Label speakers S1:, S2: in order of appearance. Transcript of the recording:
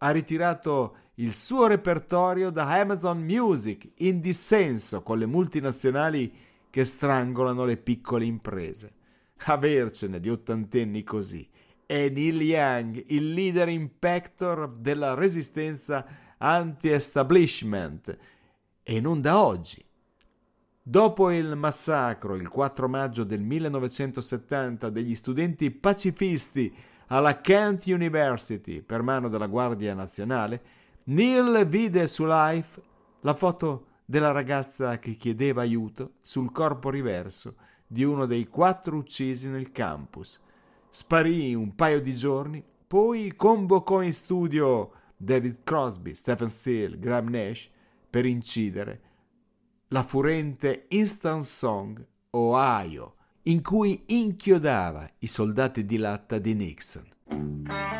S1: ha ritirato il suo repertorio da Amazon Music in dissenso con le multinazionali che strangolano le piccole imprese. Avercene di ottantenni così. È Neil Young, il leader impactor della resistenza anti-establishment, e non da oggi. Dopo il massacro, il 4 maggio del 1970, degli studenti pacifisti alla Kent University per mano della Guardia Nazionale, Neil vide su Life la foto della ragazza che chiedeva aiuto sul corpo riverso di uno dei 4 uccisi nel campus. Sparì un paio di giorni, poi convocò in studio David Crosby, Stephen Steele, Graham Nash per incidere la furente instant song Ohio, in cui inchiodava i soldati di latta di Nixon.